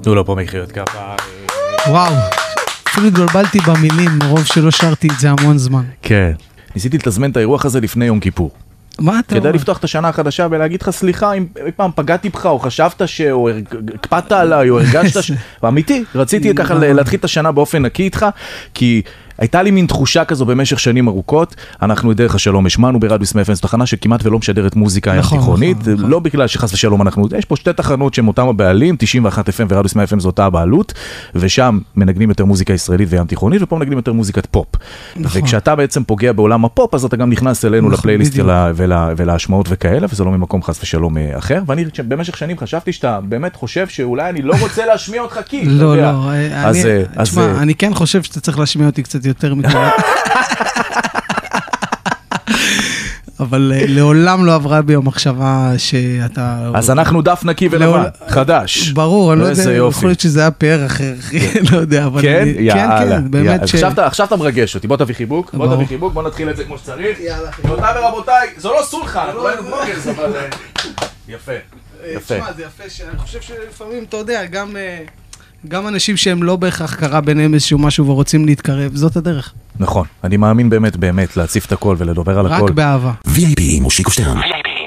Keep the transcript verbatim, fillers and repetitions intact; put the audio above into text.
תנו לו פה מחיאות כפיים. וואו, אפילו התבלבלתי במילים, מרוב שלא שרתי את זה המון זמן. כן. ניסיתי לתזמן את האירוח הזה לפני יום כיפור. מה אתה אומר? כדי לפתוח את השנה החדשה ולהגיד לך סליחה אם אי פעם פגעתי בך או חשבת ש... או הקפאת עליי או הרגשת ש... ואמיתי, רציתי ככה להתחיל את השנה באופן נקי איתך, כי הייתה לי מין תחושה כזו במשך שנים ארוכות. אנחנו את דרך השלום השמענו ברדיו סמי אף אם, זו תחנה שכמעט ולא משדרת מוזיקה ים תיכונית, לא בגלל שחס ושלום אנחנו, יש פה שתי תחנות שהן אותם הבעלים, תשעים ואחת אף אם ורדיו סמי אף אם זו אותה הבעלות, ושם מנגנים יותר מוזיקה ישראלית וים תיכונית, ופה מנגנים יותר מוזיקת פופ. וכשאתה בעצם פוגע בעולם הפופ, אז אתה גם נכנס אלינו לפלייליסט ולהשמעות וכאלה, וזה לא ממקום חס ושלום אחר. ואני במשך שנים חשבתי שאתה באמת חושב שאולי אני לא רוצה להשמיע אותך כי, לא, לא, אני כן חושב שאתה צריך להשמיע אותי קצת יותר מכאלה. אבל לעולם לא עברה בי המחשבה שאתה... אז אנחנו דף נקי ולבן, חדש. ברור, אני לא יודע, יכול להיות שזה היה פאר אחר, לא יודע, אבל... כן? יאללה. באמת ש... עכשיו אתה מרגש אותי, בוא תביא חיבוק, בוא תביא חיבוק, בוא נתחיל את זה כמו שצריך. רבותיי ורבותיי, זו לא סולחה, אנחנו היינו בלוגרס, אבל... יפה, יפה. תשמע, זה יפה, שאני חושב שלפעמים, אתה יודע, גם... גם אנשים שהם לא בהכרח קרה ביניהם איזשהו משהו ורוצים להתקרב, זאת הדרך. נכון, אני מאמין באמת באמת להציף את הכל ולדבר על הכל. רק באהבה. וי איי פי מושיקו שטרן.